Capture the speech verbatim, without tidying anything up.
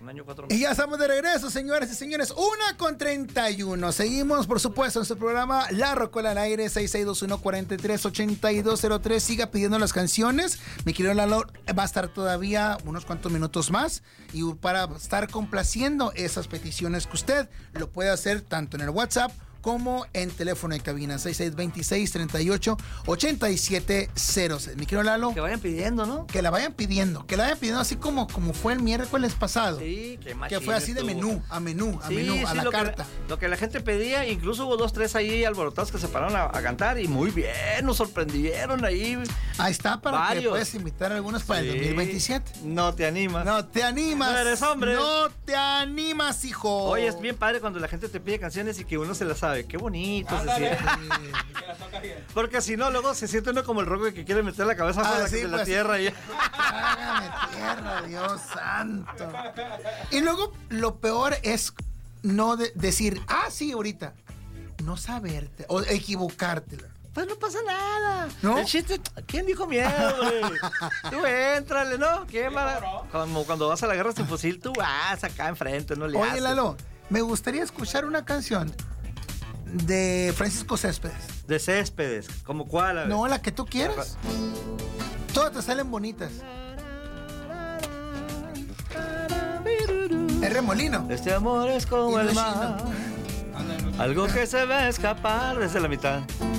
año, cuatro meses. Y ya estamos de regreso, señoras y señores. Una con treinta y uno. Seguimos, por supuesto, en su programa La Rocola al aire, seis seis dos uno, cuatro tres, ocho dos cero tres. Siga pidiendo las canciones. Mi querido Lalo va a estar todavía unos cuantos minutos más. Y para estar complaciendo esas peticiones que usted lo puede hacer tanto en el WhatsApp como en teléfono de cabina seis seis dos seis, tres ocho, ocho siete cero seis. Mi querido Lalo, que vayan pidiendo, ¿no? Que la vayan pidiendo, que la vayan pidiendo así como, como fue el miércoles pasado. Sí, que más que fue así de menú, a menú, a sí, menú, a sí, la lo carta. Que, lo que la gente pedía, incluso hubo dos, tres ahí alborotados que se pararon a, a cantar y muy bien, nos sorprendieron ahí. Ahí está, para varios. que puedes invitar a algunos para sí. el dos mil veintisiete. No te animas. No te animas. No eres hombre. No te animas, hijo. Oye, es bien padre cuando la gente te pide canciones y que uno se las sabe. Qué bonito. Se porque si no, luego se siente uno como el roco que quiere meter la cabeza ah, sí, de la pues, tierra. Y... Hágame tierra, Dios santo. Y luego lo peor es no de decir, ah, sí, ahorita. No saberte o equivocarte. Pues no pasa nada. ¿No? El chiste, ¿quién dijo miedo, güey? Tú éntrale, ¿no? ¿Qué mala? Como cuando vas a la guerra sin fusil, tú vas acá enfrente, no le Oye, haces. Lalo, me gustaría escuchar una canción de Francisco Céspedes. De Céspedes, ¿como cuál? A ver. No, la que tú quieras. Todas te salen bonitas. Es Remolino. Este amor es como el mar, algo que se va a escapar desde la mitad.